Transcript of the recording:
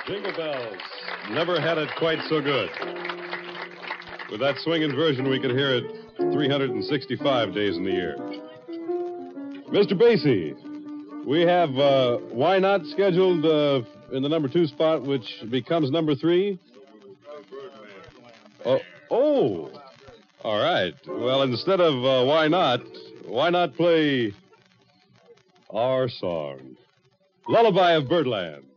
Jingle bells. Never had it quite so good. With that swinging version, we could hear it 365 days in the year. Mr. Basie, we have Why Not scheduled in the number 2 spot, which becomes number 3. Oh. All right. Well, instead of why not play our song, Lullaby of Birdland.